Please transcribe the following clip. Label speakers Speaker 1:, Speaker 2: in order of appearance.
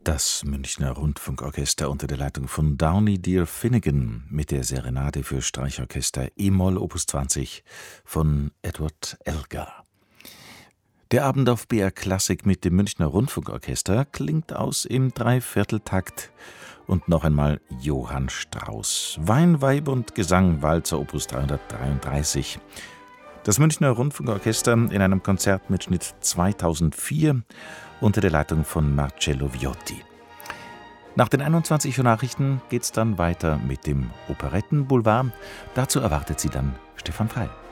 Speaker 1: Das Münchner Rundfunkorchester unter der Leitung von Downey Dear Finnegan mit der Serenade für Streichorchester e-Moll Opus 20 von Edward Elgar. Der Abend auf BR Klassik mit dem Münchner Rundfunkorchester klingt aus im Dreivierteltakt. Und noch einmal Johann Strauss. Wein, Weib und Gesang, Walzer Opus 333. Das Münchner Rundfunkorchester in einem Konzertmitschnitt 2004 unter der Leitung von Marcello Viotti. Nach den 21 Uhr Nachrichten geht's dann weiter mit dem Operettenboulevard. Dazu erwartet sie dann Stefan Frey.